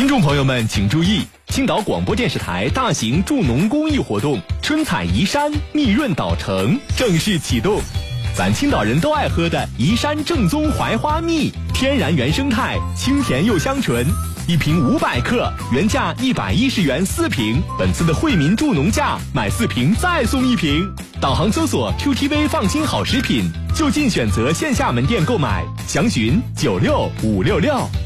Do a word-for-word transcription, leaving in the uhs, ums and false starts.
听众朋友们请注意，青岛广播电视台大型助农公益活动春采移山蜜润岛城正式启动。咱青岛人都爱喝的移山正宗槐花蜜，天然原生态，清甜又香醇，一瓶五百克，原价一百一十元四瓶，本次的惠民助农价，买四瓶再送一瓶。导航搜索 Q T V 放心好食品，就近选择线下门店购买，详询九六五六六。